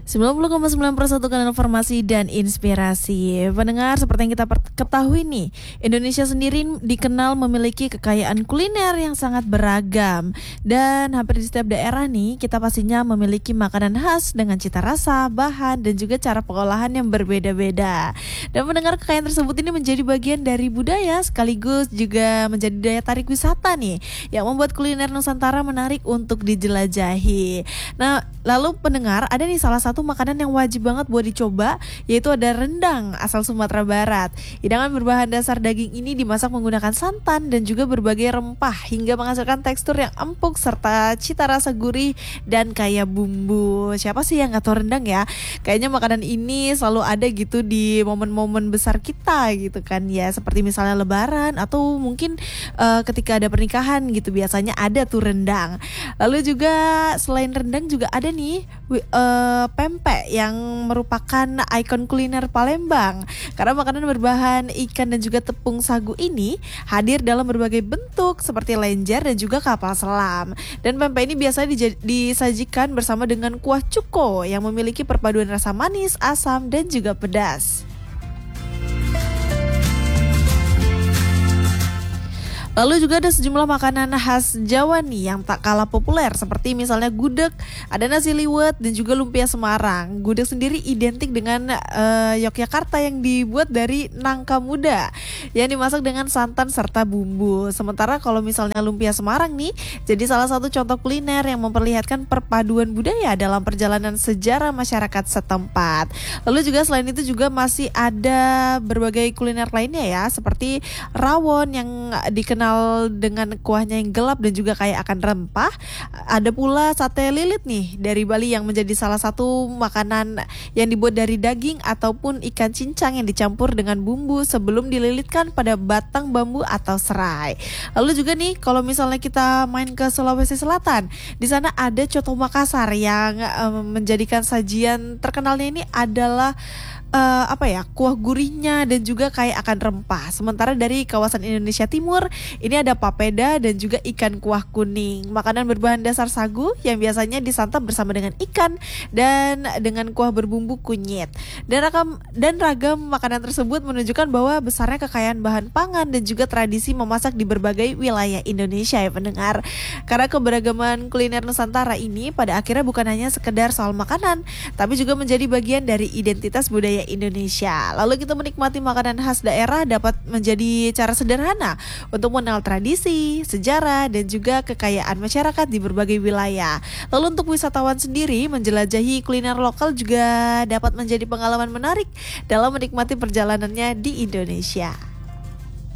90,9% kanal informasi dan inspirasi. Pendengar, seperti yang kita ketahui nih, Indonesia sendiri dikenal memiliki kekayaan kuliner yang sangat beragam. Dan hampir di setiap daerah nih, kita pastinya memiliki makanan khas dengan cita rasa, bahan, dan juga cara pengolahan yang berbeda-beda. Dan pendengar, kekayaan tersebut ini menjadi bagian dari budaya sekaligus juga menjadi daya tarik wisata nih, yang membuat kuliner Nusantara menarik untuk dijelajahi. Nah, lalu pendengar, ada nih salah satu makanan yang wajib banget buat dicoba, yaitu ada rendang asal Sumatera Barat. Hidangan berbahan dasar daging ini dimasak menggunakan santan dan juga berbagai rempah hingga menghasilkan tekstur yang empuk serta cita rasa gurih dan kaya bumbu. Siapa sih yang gak tahu rendang ya? Kayaknya makanan ini selalu ada gitu di momen-momen besar kita gitu kan ya, seperti misalnya lebaran atau mungkin ketika ada pernikahan gitu, biasanya ada tuh rendang. Lalu juga selain rendang juga ada nih pempek yang merupakan ikon kuliner Palembang, karena makanan berbahan ikan dan juga tepung sagu ini hadir dalam berbagai bentuk seperti lenjer dan juga kapal selam. Dan pempek ini biasanya disajikan bersama dengan kuah cuko yang memiliki perpaduan rasa manis, asam, dan juga pedas. Lalu juga ada sejumlah makanan khas Jawa nih yang tak kalah populer, seperti misalnya gudeg, ada nasi liwet, dan juga lumpia Semarang. Gudeg sendiri identik dengan Yogyakarta yang dibuat dari nangka muda yang dimasak dengan santan serta bumbu. Sementara kalau misalnya lumpia Semarang nih jadi salah satu contoh kuliner yang memperlihatkan perpaduan budaya dalam perjalanan sejarah masyarakat setempat. Lalu juga selain itu juga masih ada berbagai kuliner lainnya ya, seperti rawon yang dikenal dengan kuahnya yang gelap dan juga kaya akan rempah. Ada pula sate lilit nih dari Bali yang menjadi salah satu makanan yang dibuat dari daging ataupun ikan cincang yang dicampur dengan bumbu sebelum dililitkan pada batang bambu atau serai. Lalu juga nih kalau misalnya kita main ke Sulawesi Selatan, di sana ada coto Makassar yang menjadikan sajian terkenalnya ini adalah kuah gurihnya dan juga kaya akan rempah. Sementara dari kawasan Indonesia Timur ini ada papeda dan juga ikan kuah kuning, makanan berbahan dasar sagu yang biasanya disantap bersama dengan ikan dan dengan kuah berbumbu kunyit. Dan ragam makanan tersebut menunjukkan bahwa besarnya kekayaan bahan pangan dan juga tradisi memasak di berbagai wilayah Indonesia ya pendengar. Karena keberagaman kuliner Nusantara ini pada akhirnya bukan hanya sekedar soal makanan, tapi juga menjadi bagian dari identitas budaya Indonesia. Lalu kita menikmati makanan khas daerah dapat menjadi cara sederhana untuk mengenal tradisi, sejarah, dan juga kekayaan masyarakat di berbagai wilayah. Lalu untuk wisatawan sendiri, menjelajahi kuliner lokal juga dapat menjadi pengalaman menarik dalam menikmati perjalanannya di Indonesia.